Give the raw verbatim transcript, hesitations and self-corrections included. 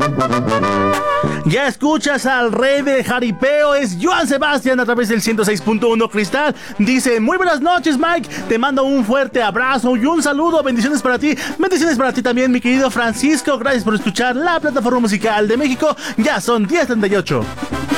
Ya escuchas al rey del jaripeo, es Joan Sebastián a través del ciento seis punto uno Cristal. Dice, muy buenas noches, Mike, te mando un fuerte abrazo y un saludo, bendiciones para ti, bendiciones para ti también, mi querido Francisco, gracias por escuchar la plataforma musical de México. Ya son diez treinta y ocho.